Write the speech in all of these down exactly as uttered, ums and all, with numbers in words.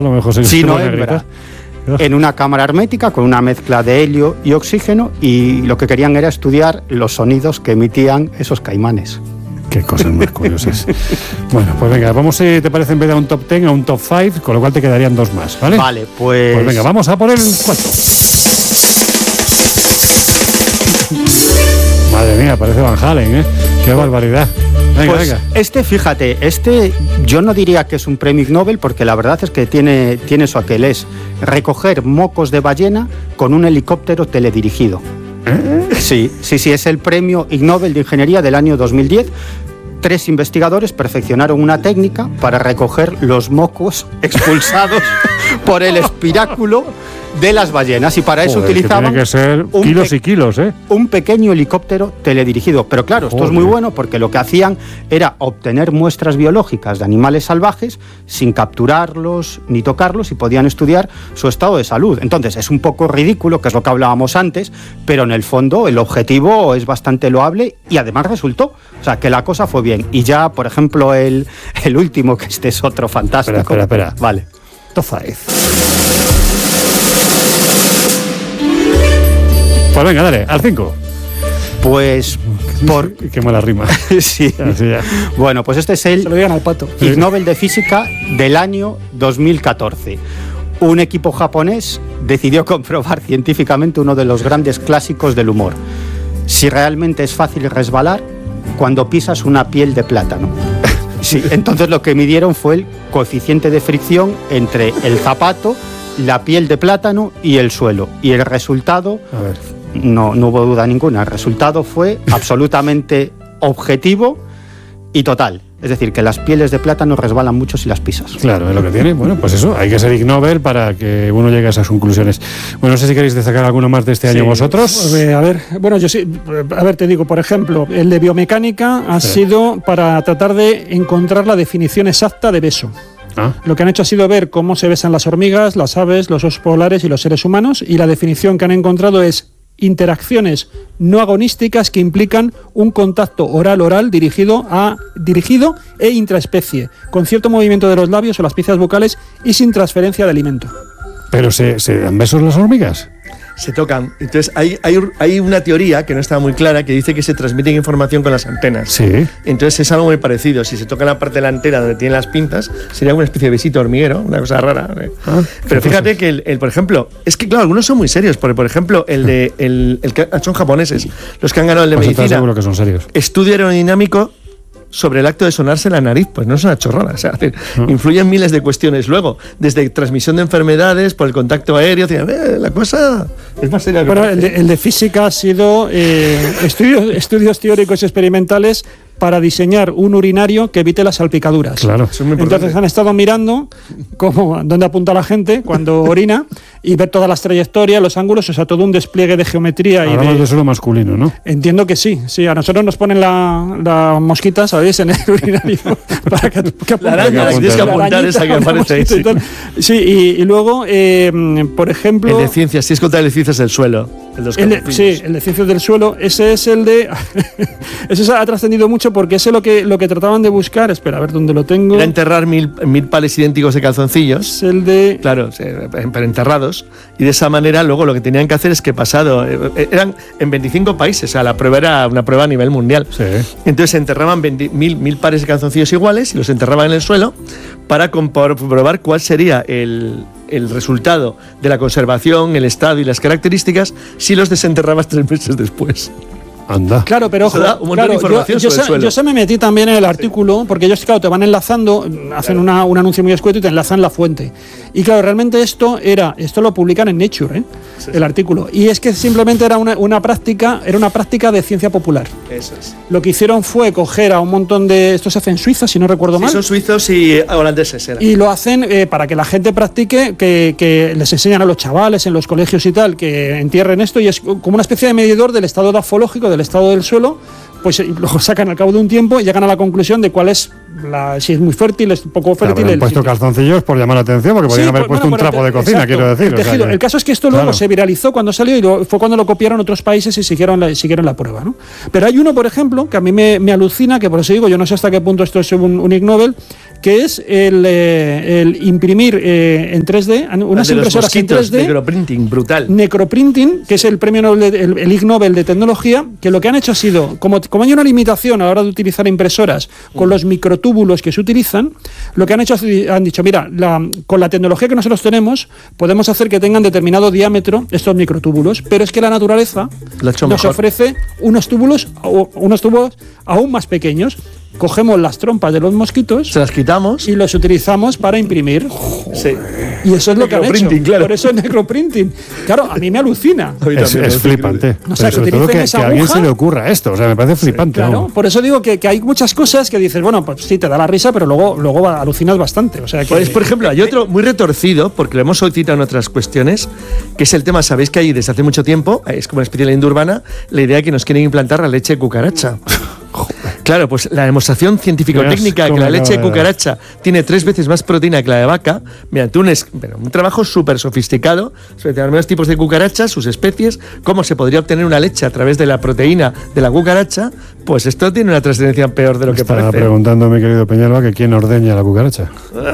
A lo mejor se sí, no hembra. En una cámara hermética con una mezcla de helio y oxígeno, y lo que querían era estudiar los sonidos que emitían esos caimanes. Qué cosas más curiosas. Bueno, pues venga, vamos, eh, ¿te parece en vez de a un top diez, a un top cinco? Con lo cual te quedarían dos más, ¿vale? Vale, pues... Pues venga, vamos a por el cuarto. Madre mía, parece Van Halen, ¿eh? Qué barbaridad. Venga, pues venga. Este, fíjate, este yo no diría que es un premio Ig Nobel, porque la verdad es que tiene, tiene su aquel, es recoger mocos de ballena con un helicóptero teledirigido. ¿Eh? Sí, sí, sí, es el premio Ig Nobel de Ingeniería del año dos mil diez. Tres investigadores perfeccionaron una técnica para recoger los mocos expulsados por el espiráculo de las ballenas, y para eso Joder, utilizaban que tiene que ser kilos pe- y kilos, ¿eh? un pequeño helicóptero teledirigido. Pero claro, esto Joder. es muy bueno, porque lo que hacían era obtener muestras biológicas de animales salvajes sin capturarlos ni tocarlos, y podían estudiar su estado de salud. Entonces es un poco ridículo, que es lo que hablábamos antes, pero en el fondo el objetivo es bastante loable, y además resultó. O sea, que la cosa fue bien. Y ya, por ejemplo, el, el último, que este es otro fantástico. Espera, espera, espera. Vale. Top cinco. Pues venga, dale, al cinco. Pues por... Qué mala rima. Sí. Ya, sí, ya. Bueno, pues este es el... Se lo digan al pato. Ig Nobel de Física del año dos mil catorce. Un equipo japonés decidió comprobar científicamente uno de los grandes clásicos del humor: si realmente es fácil resbalar cuando pisas una piel de plátano. Sí, entonces lo que midieron fue el coeficiente de fricción entre el zapato, la piel de plátano y el suelo. Y el resultado, A ver. no, no hubo duda ninguna, el resultado fue absolutamente objetivo y total. Es decir, que las pieles de plátano resbalan mucho si las pisas. Claro, es lo que tiene. Bueno, pues eso, hay que ser Ig Nobel para que uno llegue a esas conclusiones. Bueno, no sé si queréis destacar alguno más de este sí. año vosotros. A ver, bueno, yo sí, a ver, te digo, por ejemplo, el de biomecánica ha sí. sido para tratar de encontrar la definición exacta de beso. Ah. Lo que han hecho ha sido ver cómo se besan las hormigas, las aves, los osos polares y los seres humanos, y la definición que han encontrado es interacciones no agonísticas que implican un contacto oral-oral dirigido, a, dirigido e intraespecie, con cierto movimiento de los labios o las piezas bucales y sin transferencia de alimento. ¿Pero se, se dan besos las hormigas? Se tocan. Entonces hay, hay, hay una teoría que no está muy clara que dice que se transmiten información con las antenas. Sí. Entonces es algo muy parecido. Si se toca la parte de la antena donde tienen las pinzas, sería una especie de besito hormiguero, una cosa rara. Ah, pero fíjate que, el, el, por ejemplo, es que claro, algunos son muy serios. Porque, por ejemplo, el de el, el que son japoneses, los que han ganado el de pues medicina. Seguro que son serios. Estudio aerodinámico sobre el acto de sonarse la nariz, pues no es una chorrada, o sea, no. influyen miles de cuestiones. Luego, desde transmisión de enfermedades, por el contacto aéreo, eh, la cosa es más seria. Bueno, el de, el de física ha sido eh, estudios, estudios teóricos y experimentales para diseñar un urinario que evite las salpicaduras. Claro. Entonces han estado mirando cómo, dónde apunta la gente cuando orina y ver todas las trayectorias, los ángulos, o sea, todo un despliegue de geometría. Hablamos y de, de suelo masculino, ¿no? Entiendo que sí, sí. A nosotros nos ponen la, la mosquita, ¿sabéis? En el urinario para que, que la araña, la tienes que apuntar esa que aparece ahí. Sí, y, sí, y, y luego, eh, por ejemplo... El de ciencias, si es contra el de ciencias del suelo. El de el de, sí, el de ciencias del suelo, ese es el de... ese ha trascendido mucho porque ese es lo que, lo que trataban de buscar. Espera, a ver dónde lo tengo. Era enterrar mil, mil pares idénticos de calzoncillos. Es el de... Claro, pero enterrados. Y de esa manera luego lo que tenían que hacer es que pasado... Eran en veinticinco países, o sea, la prueba era una prueba a nivel mundial. Sí. Entonces enterraban veinte, mil, mil pares de calzoncillos iguales y los enterraban en el suelo para comprobar cuál sería el... el resultado de la conservación, el estado y las características si los desenterrabas tres meses después. Anda. Claro, pero ojo, da un montón claro, de información yo, yo, sobre se, el suelo. yo se me metí también en el artículo, porque ellos, claro, te van enlazando, hacen claro. una, un anuncio muy escueto y te enlazan la fuente. Y claro, realmente esto era, esto lo publican en Nature, ¿eh? Sí, el sí. artículo. Y es que simplemente era una, una práctica, era una práctica de ciencia popular. Eso es. Lo que hicieron fue coger a un montón de, esto se hace en Suiza, si no recuerdo sí, mal. Son suizos y holandeses. Era. Y lo hacen eh, para que la gente practique, que, que les enseñan a los chavales en los colegios y tal, que entierren esto, y es como una especie de medidor del estado dafológico, del estado del suelo, pues lo sacan al cabo de un tiempo y llegan a la conclusión de cuál es la, si es muy fértil, es poco fértil. Han el puesto sitio. calzoncillos por llamar la atención, porque podrían Sí, haber pues, puesto bueno, un trapo pero, de cocina, exacto, quiero decir. el, o sea tejido. que, El caso es que esto luego claro. se viralizó cuando salió y lo, fue cuando lo copiaron otros países y siguieron la, siguieron la prueba, ¿no? Pero hay uno, por ejemplo, que a mí me, me alucina, que por eso digo, yo no sé hasta qué punto esto es un, un Ig Nobel, que es el, eh, el imprimir eh, en tres D, unas de los impresoras en mosquitos, tres D. necroprinting, brutal. Necroprinting, que es el premio Nobel, de- el, el Ig Nobel de tecnología, que lo que han hecho ha sido, como, como hay una limitación a la hora de utilizar impresoras con los microtúbulos que se utilizan, lo que han hecho, han dicho, mira, la, con la tecnología que nosotros tenemos, podemos hacer que tengan determinado diámetro estos microtúbulos, pero es que la naturaleza Lo ha hecho nos mejor. ofrece unos túbulos, o- unos tubos aún más pequeños. Cogemos las trompas de los mosquitos Se las quitamos. y los utilizamos para imprimir. Sí. Y eso es lo que han hecho. Necroprinting, claro. Por eso es necroprinting. Claro, a mí me alucina. A mí Es, también, es es flipante. O sea, Pero que sobre todo utilicen que, esa que a alguien aguja. se le ocurra esto. O sea, me parece flipante. Claro, ¿no? por eso digo que, que hay muchas cosas que dices, bueno, pues sí, te da la risa, pero luego, luego alucinas bastante. O sea, que, Pues, por ejemplo, hay otro muy retorcido, porque lo hemos solicitado en otras cuestiones, que es el tema, sabéis que hay desde hace mucho tiempo, es como una especie de leyenda urbana, la idea de que nos quieren implantar la leche de cucaracha. Claro, pues la demostración científico-técnica de que Verás la cómo leche de acaba de dar. cucaracha tiene tres veces más proteína que la de vaca, mediante un, es- bueno, un trabajo súper sofisticado sobre determinados tipos de cucarachas, sus especies, cómo se podría obtener una leche a través de la proteína de la cucaracha, pues esto tiene una trascendencia peor de lo que Estaba parece. preguntando mi querido Peñalba que quién ordeña la cucaracha.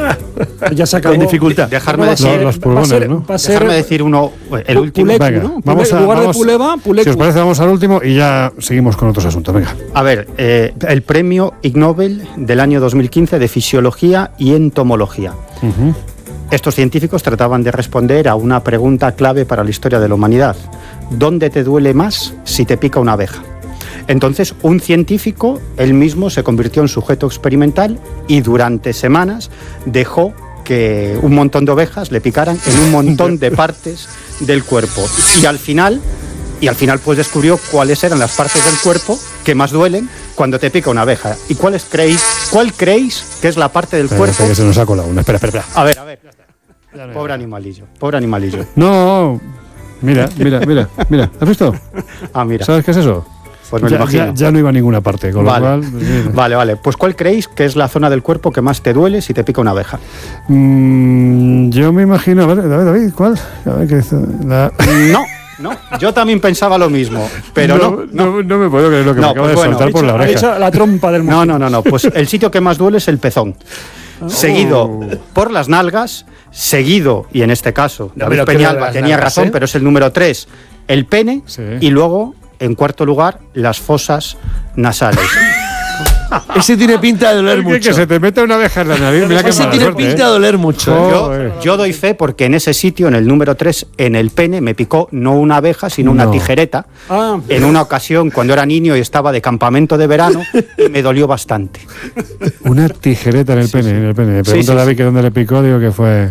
ya se acabó. Con dificultad. Dejarme Va a decir, ser- los va a pulmones, ser- ¿no? va a ser dejarme decir uno, el pu- último. pulecu, Venga, ¿no? Pule- vamos a, en lugar vamos- de puleva, pulecu. si os parece, vamos al último y ya seguimos con otros asuntos. Venga. A ver, eh, el premio Ig Nobel del año dos mil quince de Fisiología y Entomología. Ujú. Estos científicos trataban de responder a una pregunta clave para la historia de la humanidad. ¿Dónde te duele más si te pica una abeja? Entonces, un científico, él mismo, se convirtió en sujeto experimental y durante semanas dejó que un montón de ovejas le picaran en un montón de partes del cuerpo. Y al final, y al final pues descubrió cuáles eran las partes del cuerpo que más duelen cuando te pica una abeja. ¿Y cuáles creéis, cuál creéis que es la parte del Espera, cuerpo? espera, que se nos ha colado una. Espera, espera, espera. A ver, a ver. Pobre animalillo, pobre animalillo. No, mira, mira, mira, mira. ¿Has visto? Ah, mira, ¿Sabes qué es eso? pues me lo ya, imagino. ya- ya no iba a ninguna parte, con Vale. lo cual. pues, mira. Vale, vale. Pues ¿cuál creéis que es la zona del cuerpo que más te duele si te pica una abeja? Mm, yo me imagino. A ver, David, David, ¿cuál? A ver, ¿qué dice? La- No, no. Yo también pensaba lo mismo, pero no. no. no, no me puedo creer lo que No, me acaba pues de bueno, saltar por la Ha oreja. dicho la trompa del No, mosquito. no, no, no. Pues el sitio que más duele es el pezón. Seguido por las nalgas, seguido, y en este caso, No, David pero creo Peñalba las tenía nalgas, razón, ¿eh? pero es el número tres, el pene, Sí. y luego, en cuarto lugar, las fosas nasales. Ese tiene pinta de doler Es que, mucho. que se te mete una abeja en la nariz. Mira que Ese mala tiene suerte, pinta ¿eh? de doler mucho. ¿eh? Oh. Joder. Yo, yo doy fe porque en ese sitio, en el número tres, en el pene, me picó no una abeja, sino una No. tijereta. Ah, En una ocasión, cuando era niño y estaba de campamento de verano, y me dolió bastante. Una tijereta en el pene, en el pene. Me Sí, pregunta sí, David sí. que dónde le picó, digo que fue.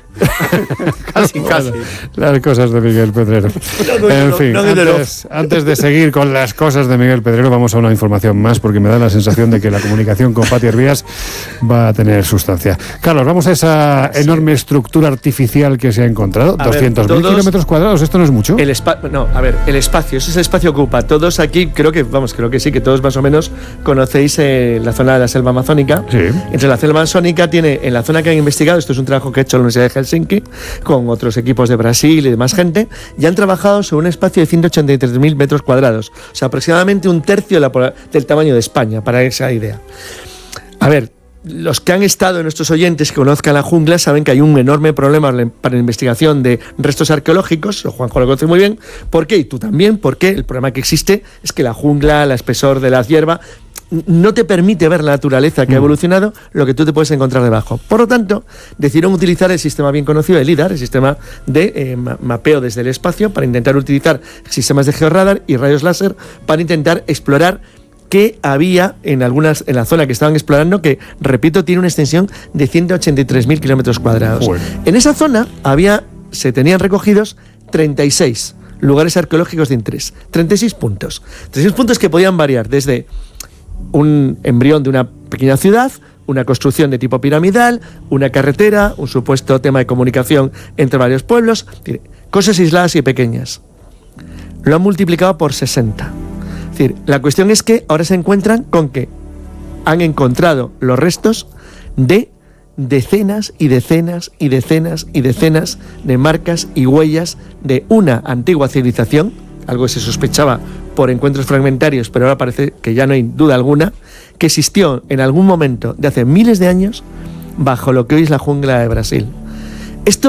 Casi, casi. Las cosas de Miguel Pedrero. En no, fin, no, no, no. antes, antes de seguir con las cosas de Miguel Pedrero, vamos a una información más, porque me da la sensación de que la comunicación con Pati Herbías va a tener sustancia. Carlos, vamos a esa enorme estructura artificial que se ha encontrado. A ver, doscientos mil todos- kilómetros cuadrados, ¿esto no es mucho? El espacio, no, a ver, el espacio, ese es el espacio que ocupa. Todos aquí, creo que, vamos, creo que sí, que todos más o menos conocéis eh, la zona de la selva amazónica. Sí. Entre la selva amazónica tiene, en la zona que han investigado, esto es un trabajo que ha hecho la Universidad de Helsinki, con otros equipos de Brasil y demás gente, y han trabajado sobre un espacio de ciento ochenta y tres mil metros cuadrados, o sea, aproximadamente un tercio de la po- del tamaño de España, para esa idea. A ver, los que han estado, nuestros oyentes que conozcan la jungla, saben que hay un enorme problema para la investigación de restos arqueológicos, o Juanjo lo conoce muy bien. ¿Por qué? Y tú también, porque el problema que existe es que la jungla, el espesor de la hierba, no te permite ver la naturaleza que ha evolucionado, lo que tú te puedes encontrar debajo. Por lo tanto, decidieron utilizar el sistema bien conocido, el LIDAR, el sistema de eh, ma- mapeo desde el espacio, para intentar utilizar sistemas de georradar y rayos láser para intentar explorar qué había en algunas en la zona que estaban explorando, que, repito, tiene una extensión de ciento ochenta y tres mil kilómetros cuadrados. Joder. En esa zona había, se tenían recogidos treinta y seis lugares arqueológicos de interés, treinta y seis puntos. treinta y seis puntos que podían variar desde un embrión de una pequeña ciudad, una construcción de tipo piramidal, una carretera, un supuesto tema de comunicación entre varios pueblos, cosas aisladas y pequeñas. Lo han multiplicado por sesenta. Es decir, la cuestión es que ahora se encuentran con que han encontrado los restos de decenas y decenas y decenas y decenas de marcas y huellas de una antigua civilización, algo que se sospechaba por encuentros fragmentarios, pero ahora parece que ya no hay duda alguna, que existió en algún momento de hace miles de años bajo lo que hoy es la jungla de Brasil. Esto